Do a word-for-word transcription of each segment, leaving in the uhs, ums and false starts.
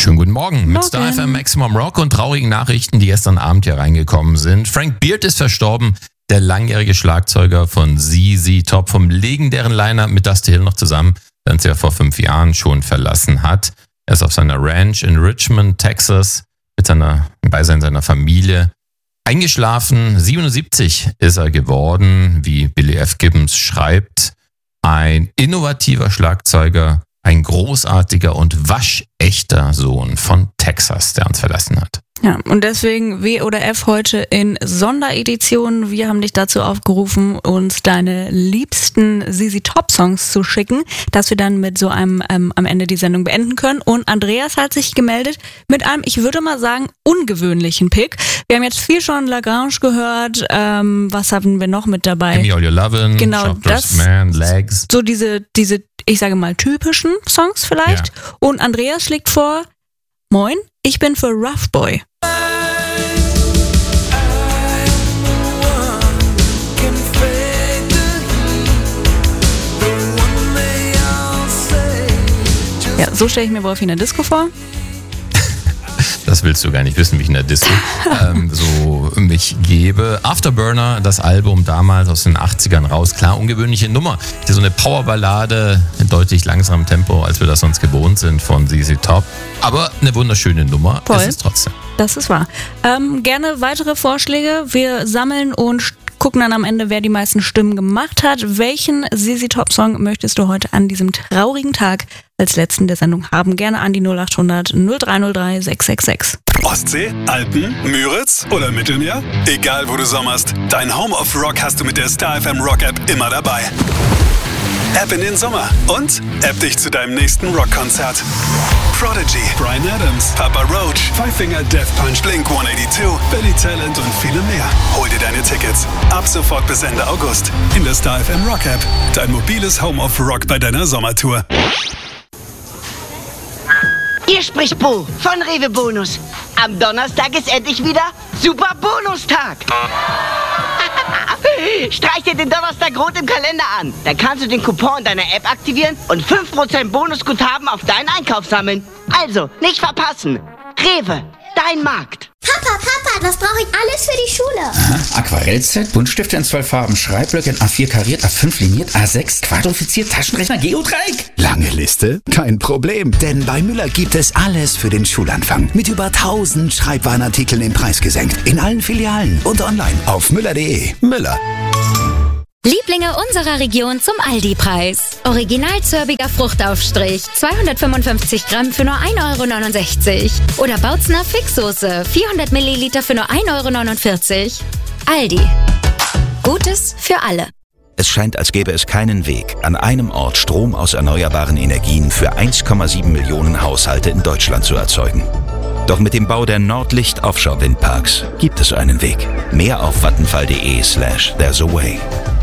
Schönen guten Morgen mit Morgen. Star F M Maximum Rock und traurigen Nachrichten, die gestern Abend hier reingekommen sind. Frank Beard ist verstorben, der langjährige Schlagzeuger von Z Z Top, vom legendären Liner mit Dusty Hill noch zusammen, den sie ja vor fünf Jahren schon verlassen hat. Er ist auf seiner Ranch in Richmond, Texas, mit seiner, im Beisein seiner Familie eingeschlafen. siebenundsiebzig ist er geworden, wie Billy F. Gibbons schreibt. Ein innovativer Schlagzeuger, ein großartiger und waschechter Sohn von Texas, der uns verlassen hat. Ja, und deswegen W oder F heute in Sonderedition. Wir haben dich dazu aufgerufen, uns deine liebsten Z Z Top Songs zu schicken, dass wir dann mit so einem ähm, am Ende die Sendung beenden können. Und Andreas hat sich gemeldet mit einem, ich würde mal sagen, ungewöhnlichen Pick. Wir haben jetzt viel schon Lagrange gehört. Ähm, was haben wir noch mit dabei? Give Me All Your Lovin', Genau, Shop das- Dressed Man, Legs. So diese, diese, ich sage mal, typischen Songs vielleicht. Ja. Und Andreas schlägt vor, moin, ich bin für Rough Boy. Ja, so stelle ich mir Wolfi in der Disco vor. Das willst du gar nicht wissen, wie ich in der Disco ähm, so mich gebe. Afterburner, das Album damals aus den achtzigern raus. Klar, ungewöhnliche Nummer. So eine Powerballade in deutlich langsamem Tempo, als wir das sonst gewohnt sind von Z Z Top. Aber eine wunderschöne Nummer. Voll. Ist es trotzdem. Das ist wahr. Ähm, gerne weitere Vorschläge. Wir sammeln und st- gucken dann am Ende, wer die meisten Stimmen gemacht hat. Welchen Z Z Top Song möchtest du heute an diesem traurigen Tag als letzten der Sendung haben? Gerne an die null acht hundert null drei null drei sechs sechs sechs. Ostsee, Alpen, Müritz oder Mittelmeer? Egal wo du sommerst, dein Home of Rock hast du mit der Star F M Rock App immer dabei. App in den Sommer und App dich zu deinem nächsten Rockkonzert. Prodigy, Bryan Adams, Papa Roach, Five Finger Death Punch, Blink hundertzweiundachtzig, Billy Talent und viele mehr. Hol dir deine Tickets ab sofort bis Ende August in der Star F M Rock App. Dein mobiles Home of Rock bei deiner Sommertour. Hier spricht Bo von Rewe Bonus. Am Donnerstag ist endlich wieder Super Bonustag. Streich dir den Donnerstag rot im Kalender an. Dann kannst du den Coupon deiner App aktivieren und fünf Prozent Bonusguthaben auf deinen Einkauf sammeln. Also, nicht verpassen. Rewe, dein Markt. Papa, Papa, das brauche ich alles für die Schule. Aha, Aquarellset, Buntstifte in zwölf Farben, Schreibblöcke in A vier kariert, A fünf liniert, A sechs quadrifiziert, Taschenrechner, Geodreieck. Lange Liste? Kein Problem, denn bei Müller gibt es alles für den Schulanfang. Mit über tausend Schreibwarenartikeln im Preis gesenkt. In allen Filialen und online auf müller punkt de. Müller. Lieblinge unserer Region zum Aldi-Preis. Original zörbiger Fruchtaufstrich, zweihundertfünfundfünfzig Gramm für nur ein Euro neunundsechzig. Oder Bautzner Fixsoße, vierhundert Milliliter für nur ein Euro neunundvierzig. Aldi. Gutes für alle. Es scheint, als gäbe es keinen Weg, an einem Ort Strom aus erneuerbaren Energien für eins Komma sieben Millionen Haushalte in Deutschland zu erzeugen. Doch mit dem Bau der Nordlicht Offshore Windparks gibt es einen Weg. Mehr auf vattenfall.de slash there's a way.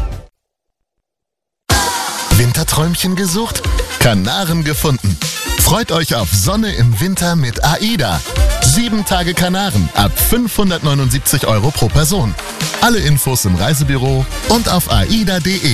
Winterträumchen gesucht? Kanaren gefunden. Freut euch auf Sonne im Winter mit AIDA. Sieben Tage Kanaren ab fünfhundertneunundsiebzig Euro pro Person. Alle Infos im Reisebüro und auf aida punkt de.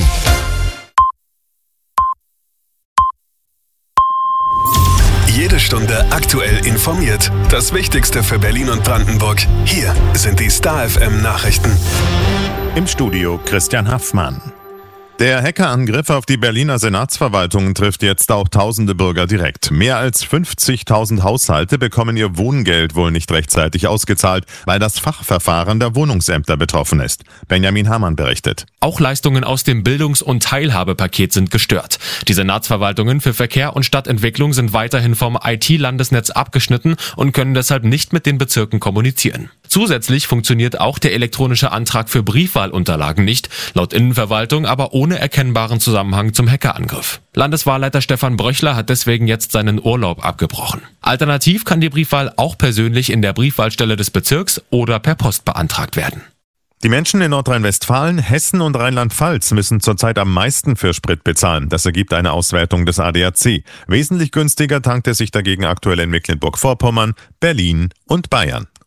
Jede Stunde aktuell informiert. Das Wichtigste für Berlin und Brandenburg. Hier sind die Star F M Nachrichten. Im Studio Christian Haffmann. Der Hackerangriff auf die Berliner Senatsverwaltung trifft jetzt auch tausende Bürger direkt. Mehr als fünfzigtausend Haushalte bekommen ihr Wohngeld wohl nicht rechtzeitig ausgezahlt, weil das Fachverfahren der Wohnungsämter betroffen ist. Benjamin Hamann berichtet. Auch Leistungen aus dem Bildungs- und Teilhabepaket sind gestört. Die Senatsverwaltungen für Verkehr und Stadtentwicklung sind weiterhin vom I T-Landesnetz abgeschnitten und können deshalb nicht mit den Bezirken kommunizieren. Zusätzlich funktioniert auch der elektronische Antrag für Briefwahlunterlagen nicht, laut Innenverwaltung aber ohne erkennbaren Zusammenhang zum Hackerangriff. Landeswahlleiter Stefan Bröchler hat deswegen jetzt seinen Urlaub abgebrochen. Alternativ kann die Briefwahl auch persönlich in der Briefwahlstelle des Bezirks oder per Post beantragt werden. Die Menschen in Nordrhein-Westfalen, Hessen und Rheinland-Pfalz müssen zurzeit am meisten für Sprit bezahlen. Das ergibt eine Auswertung des A D A C. Wesentlich günstiger tankt es sich dagegen aktuell in Mecklenburg-Vorpommern, Berlin und Bayern.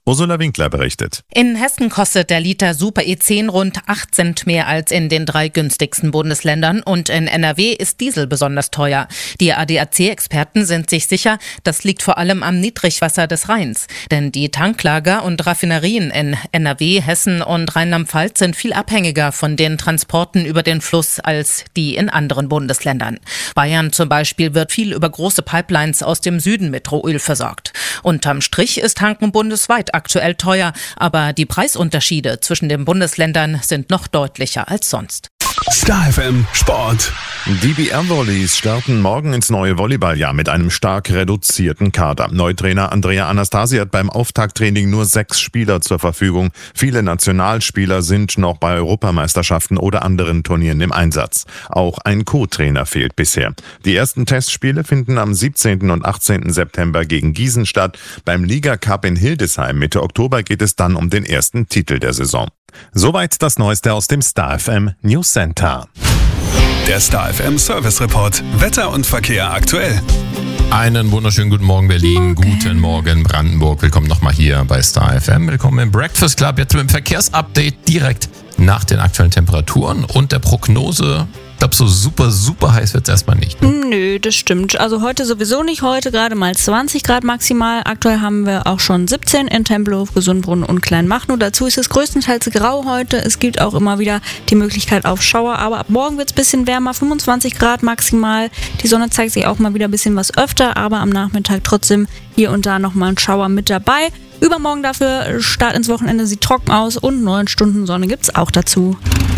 Ursula Winkler berichtet. In Hessen kostet der Liter Super E zehn rund acht Cent mehr als in den drei günstigsten Bundesländern und in N R W ist Diesel besonders teuer. Die A D A C-Experten sind sich sicher, das liegt vor allem am Niedrigwasser des Rheins. Denn die Tanklager und Raffinerien in N R W, Hessen und Rheinland-Pfalz sind viel abhängiger von den Transporten über den Fluss als die in anderen Bundesländern. Bayern zum Beispiel wird viel über große Pipelines aus dem Süden mit Rohöl versorgt. Unterm Strich ist Tanken bundesweit aktuell teuer, aber die Preisunterschiede zwischen den Bundesländern sind noch deutlicher als sonst. Star F M Sport. Die B R-Volleys starten morgen ins neue Volleyballjahr mit einem stark reduzierten Kader. Neutrainer Andrea Anastasi hat beim Auftakttraining nur sechs Spieler zur Verfügung. Viele Nationalspieler sind noch bei Europameisterschaften oder anderen Turnieren im Einsatz. Auch ein Co-Trainer fehlt bisher. Die ersten Testspiele finden am siebzehnten und achtzehnten September gegen Gießen statt. Beim Liga-Cup in Hildesheim Mitte Oktober geht es dann um den ersten Titel der Saison. Soweit das Neueste aus dem Star F M News Center. Der Star F M Service Report. Wetter und Verkehr aktuell. Einen wunderschönen guten Morgen Berlin, Morgen. Guten Morgen Brandenburg. Willkommen nochmal hier bei Star F M. Willkommen im Breakfast Club. Jetzt mit dem Verkehrsupdate direkt nach den aktuellen Temperaturen und der Prognose. Ich glaube, so super, super heiß wird es erstmal nicht. Ne? Nö, das stimmt. Also heute sowieso nicht. Heute gerade mal zwanzig Grad maximal. Aktuell haben wir auch schon siebzehn in Tempelhof, Gesundbrunnen und Kleinmachnow. Dazu ist es größtenteils grau heute. Es gibt auch immer wieder die Möglichkeit auf Schauer. Aber ab morgen wird es ein bisschen wärmer, fünfundzwanzig Grad maximal. Die Sonne zeigt sich auch mal wieder ein bisschen was öfter. Aber am Nachmittag trotzdem hier und da nochmal ein Schauer mit dabei. Übermorgen dafür Start ins Wochenende sieht trocken aus und neun Stunden Sonne gibt es auch dazu.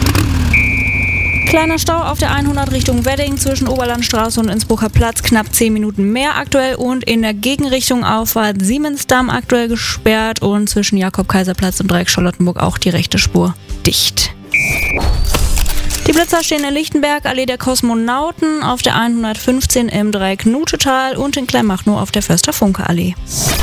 Kleiner Stau auf der hundert Richtung Wedding zwischen Oberlandstraße und Innsbrucker Platz, knapp zehn Minuten mehr aktuell und in der Gegenrichtung Auffahrt Siemensdamm aktuell gesperrt und zwischen Jakob-Kaiser-Platz und Dreieck Charlottenburg auch die rechte Spur dicht. Die Blitzer stehen in Lichtenberg, Allee der Kosmonauten, auf der hundertfünfzehn im Dreieck Nutetal und in Kleinmachnow auf der Förster-Funke-Allee.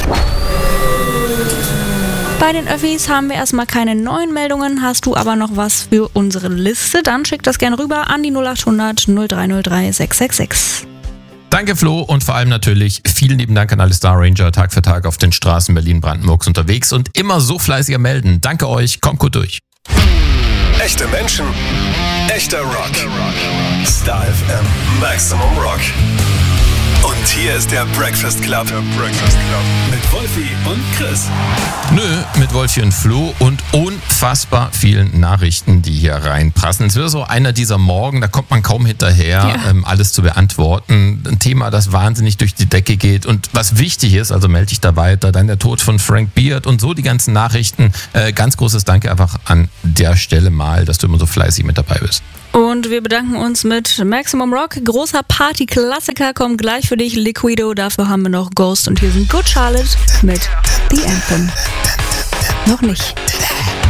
Bei den Öffis haben wir erstmal keine neuen Meldungen. Hast du aber noch was für unsere Liste? Dann schick das gerne rüber an die null acht hundert null drei null drei sechs sechs sechs. Danke Flo und vor allem natürlich vielen lieben Dank an alle Star Ranger, Tag für Tag auf den Straßen Berlin-Brandenburgs unterwegs und immer so fleißiger melden. Danke euch, kommt gut durch. Echte Menschen, echter Rock. Star F M Maximum Rock. Und hier ist der Breakfast Club. Der Breakfast Club. Mit Wolfi und Chris. Nö, mit Wolfi und Flo und unfassbar vielen Nachrichten, die hier reinprassen. Es wird so einer dieser Morgen, da kommt man kaum hinterher, ja. ähm, alles zu beantworten. Ein Thema, das wahnsinnig durch die Decke geht und was wichtig ist, also melde dich da weiter. Dann der Tod von Frank Beard und so die ganzen Nachrichten. Äh, ganz großes Danke einfach an der Stelle mal, dass du immer so fleißig mit dabei bist. Und wir bedanken uns mit Maximum Rock. Großer Party-Klassiker kommt gleich für dich, Liquido. Dafür haben wir noch Ghost und hier sind Good Charlotte mit The Anthem. Noch nicht.